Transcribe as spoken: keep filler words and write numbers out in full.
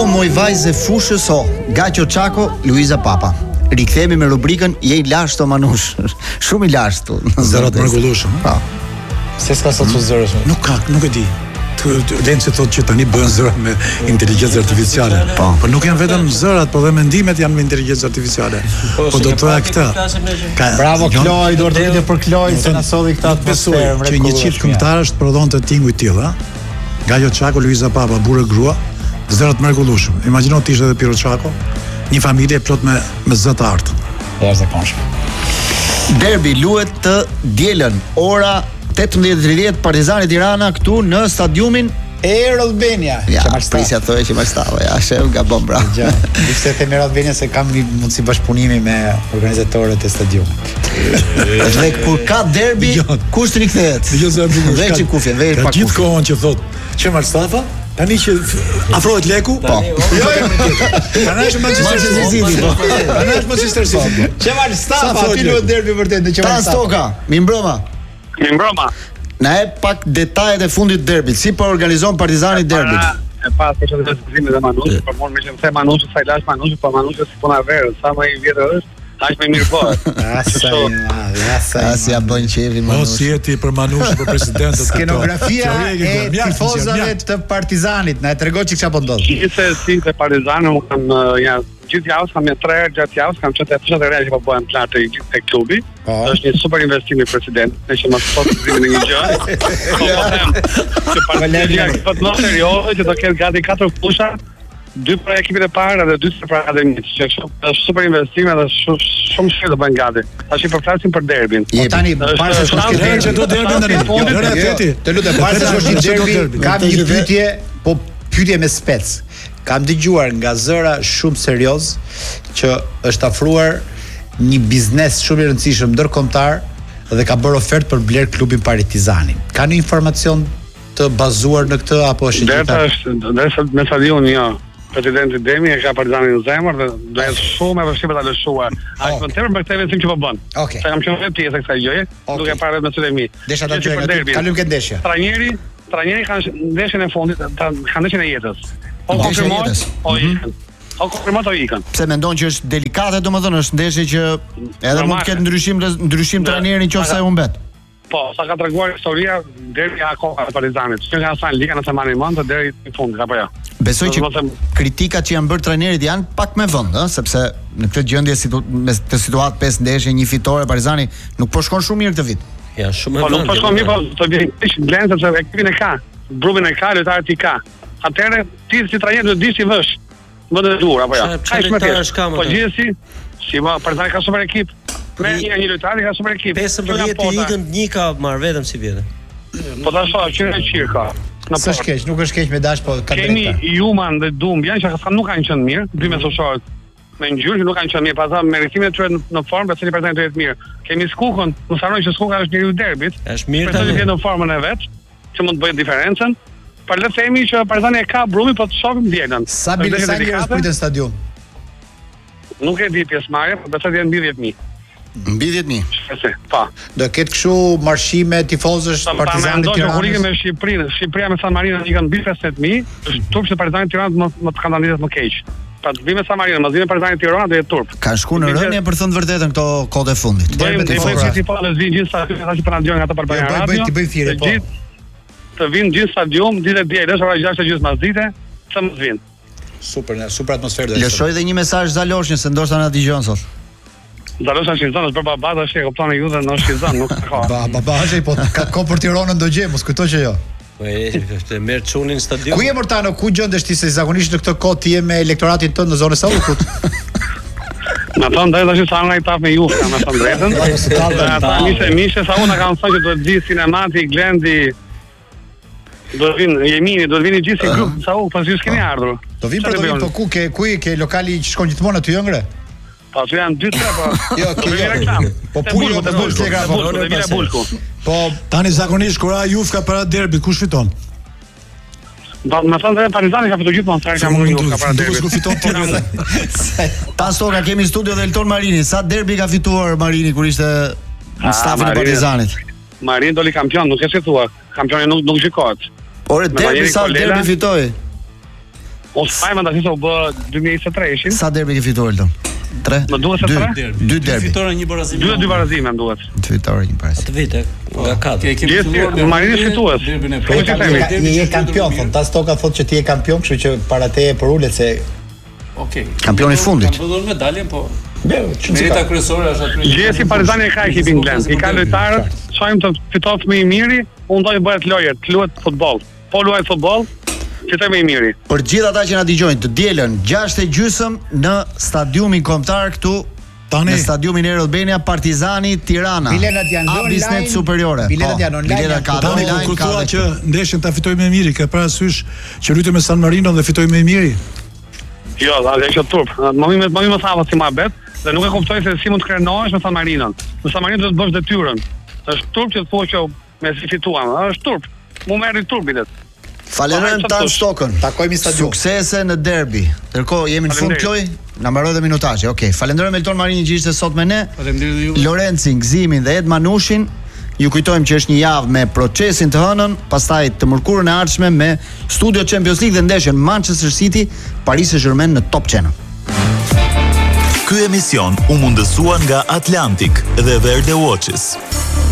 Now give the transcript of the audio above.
O moj vajzë fushës o, Gaço Çako, Luiza Papa. Rikthehemi me rubrikën Je i lashtë o Manush. Shumë i lashtë. Zërat mrekullueshëm. Po. Se s'ka sot zëra. Nuk ka, nuk e di. Lenci thotë që tani bëhen zëra me inteligjencë artificiale. Po, por nuk janë vetëm zërat, por edhe mendimet janë me inteligjencë artificiale. Po do të thoya këtë. Bravo Kloj, duhet të vete për Kloj se na solli këtë atmosferë. Që një çift këngëtarësh prodhonte tinguj të tillë, ëh? Gaço Çako, Luiza Papa, burrë grua, zërat mrekullueshëm. Imagjino të ishte edhe Piro Çako, një familje plot me me zë të artë. Jashtëzakonshëm. Derbi luhet të dielën, ora tetëmbëdhjetë e tridhjetë Partizani Tirana këtu në stadiumin Air Albania. Ja, prisja thonë që më stavo, ja, shef gabon bra. Ja, ishte them Air Albania se kam mundësi bashkëpunimi me organizatorët e stadiumit. Dhe kur ka derbi, kush rikthehet? Jo zë bukur. Veç i kufje, veç pa kufje. Gjithkohon që thot, që Mustafa, tani që afrohet leku, po. Jo, tani është Manchester City. Tani është Manchester City. Që Mustafa ti luhet derbi vërtet në që Ta stoka, mi mbrëma. Mi mbrëma. Na e pak detajet e fundit të derbit, si po organizon Partizani derbit. E pas që të diskutimi dhe Manush, por mund me që më the Manush, sa i lash Manush, po Manush si puna verë, sa më i vjetër është, aq më mirë bëhet. Asa, asa. Asi ja bën qefi Manush. Mos jeti për Manush për presidentët. Skenografia e tifozëve të Partizanit, na e tregon çka po ndodh. Gjithse si te Partizani më kanë ja gjithë javës kam me tre herë gjatë javës kam çete fushat e reja që po bëhen platë i gjithë tek klubi. Është një super investim i presidentit, ne që mos sot të në një gjë. Po them, që Partizani ka të serioze që do ketë gati katër fusha, dy për ekipin e parë dhe dy për akademinë. Që është super investim dhe shumë shumë shpejt do bëhen gati. Tash i përflasim për derbin. Po tani para se të shkojmë që do derbin tani. Të lutem, para se të shkojmë derbi, kam një pyetje, po pyetje me spec. Kam dëgjuar nga zëra shumë serioz që është afruar një biznes shumë i rëndësishëm ndërkombëtar dhe ka bërë ofertë për bler klubin Partizani. Ka një informacion të bazuar në këtë apo është gjithë? Deta është, derisa me sa diun jo. Presidenti Demi e ka Partizanin në zemër dhe do jetë shumë e vështirë ta lëshuar. Aq më tepër për këtë investim që po bën. Okej. Sa kam qenë vetë pjesë e kësaj gjëje, duke parë me sytë e mi. Desha ta gjej. Kalojmë këtë ndeshje. Trajneri, trajneri kanë ndeshjen e fundit, kanë ndeshjen e jetës. O konfirmoj, o ikën. O konfirmoj o ikën. Pse mendon që është delikate, domethënë është ndeshje që edhe mund të ketë ndryshim ndryshim trajneri nëse ai humbet. Po, sa ka treguar historia deri akoma e Partizanit. Që kanë sa liga në Semani Mont deri në fund apo jo. Besoj që kritikat që janë bërë trajnerit janë pak me vend, ëh, sepse në këtë gjendje situ, me të situatë pesë ndeshje, një fitore Partizani nuk po shkon shumë mirë këtë vit. Ja, shumë e vend. Po nuk po shkon mirë, po të vjen Glen sepse ekipin e ka, brubin e ka, lojtarët i ka. Atëherë ti si trajner do të dish si vesh. Më të dur apo jo. Ka shumë të. Po gjithsesi, si ma Partizani ka super ekip. Me një një lojtar ka super ekip. pesëmbëdhjetë i ikën një ka marr vetëm si vjetë. Po tash fa që në qirka. S'është është keq, nuk është keq me dash, po ka drejtë. Kemi Juman dhe Dumbia që ata nuk kanë qenë mirë, dy mesoshorët me ngjyrë që nuk kanë qenë mirë, pas sa meritimet e tyre në formë, pse i Partizani do jetë mirë. Kemi Skukën, mos harroj që Skuka është njeriu i derbit. Është mirë tani. Është në formën e vet, që mund të bëjë diferencën. Por le të themi që Partizani e ka brumin, po të shohim dielën. Sa bilesani është për të stadium? Nuk e di pjesëmarrje, por besoj të jenë mbi dhjetë mijë. Mbi dhjetë mijë. Po. Do ketë kështu marshime tifozësh Partizanit Tiranës. Do të me Shqipërinë, Shqipëria me San Marino ikën mbi pesëdhjetë mijë, është turp që Partizani Tiranës më më të kandidatet më keq. Pa të vimë San Marino, mos vimë Partizani Tirana do jetë turp. Ka shku në rënje për thënë vërtetën këto kohë e fundit. Derbet e fundit ti po lëz vinë gjithë sa ata që po na dëgjojnë ata për banë radio. Ti bëj thirrje po. Të vinë gjithë stadium, ditë dielë, ora gjashtë gjysmë pas dite, të mos vinë. Super, super atmosferë. Lëshoj edhe një mesazh Zalosh, se ndoshta na dëgjon sot. Zalosh është shizon, është për baba, tash e kupton ju dhe në shizon, nuk ka. Ba, baba është po ka kohë për Tiranën do gjej, mos kujto që jo. Po e të merr çunin në stadium. Ku je Mortano, ku gjendesh ti se zakonisht në këtë kohë ti je me elektoratin tënd në zonën e Saukut? Na thon dai tash sa nga i taf me ju, kam thënë drejtën. Ata mishe mishe sa unë kam thënë që do të vi Sinemati, Glendi, do të vinë Jemini, do të vinë gjithë si grup, sa u pas ju s'keni ardhur. Do vinë për të vinë, po ku ke ku ke lokali që shkon gjithmonë aty ëngre? Po aty janë dy tre po. Jo, ke. Po pulo të bësh lega po. Do vjen Bulku. Po tani zakonisht kur ai Jufka para derbit kush fiton? Do të më thonë se Partizani ka fituar gjithmonë sa ka mundur Jufka para derbit. Kush fiton ti vetë? Pasoka kemi studio dhe Elton Marini. Sa derbi ka fituar Marini kur ishte në stafin e Partizanit? Marini doli kampion, nuk e si thua. Kampioni nuk nuk shikohet. Por derbi sa derbi fitoi? Ose fajma tash u bë dy mijë e njëzet e tre ishin. Sa derbi ke fituar Eldon? Tre? Më duhet se tre? Dy derbi. Fitore një barazim. Dy dy barazime më duhet. Dy fitore një barazim. Atë vite nga katër. Kemi filluar Marini fitues. Je je kampion, thon tas toka thotë që ti je kampion, kështu që para teje për ulet se Okej. Kampioni i fundit. Kanë dhënë medaljen, po merita kryesore është aty. Gjesi Partizani e ka ekipin Glen. I ka lojtarët, çojmë të fitoft më i miri, unë do të bëhet lojë, të luhet futboll. Po luaj futboll, fitoj më i miri. Për gjithë ata që na dëgjojnë, të dielën gjashtë e gjysmë në stadiumin kombëtar këtu tani në stadiumin Ero Albania Partizani Tirana. Biletat janë online. Biznet superiore. Biletat janë online. Biletat ka tani online. kur thua që ndeshjen ta fitojmë më miri, ka parasysh që lutem me San Marino dhe fitojmë më miri. Jo, ajo është turp. Më më më më thava si mohabet, dhe nuk e kuptoj se si mund të krenohesh me San Marinon. Në San Marino do të bësh detyrën. Është turp që thua që me si fituam, është turp. Mu merri turp bilet. Falenderojmë Tan Stokën. Takojmë në stadium. Suksese në derbi. Ndërkohë jemi në fund kloj, na mbaroi dhe minutazhi. Okej, okay. Falenderojmë Elton Marini që ishte sot me ne. Faleminderit ju. Lorenci, Gzimin dhe Ed Manushin. Ju kujtojmë që është një javë me procesin të hënën, pastaj të mërkurën e ardhshme me Studio Champions League dhe ndeshjen Manchester City, Paris Saint-Germain në Top Channel. Ky emision u mundësua nga Atlantic dhe Verde Watches.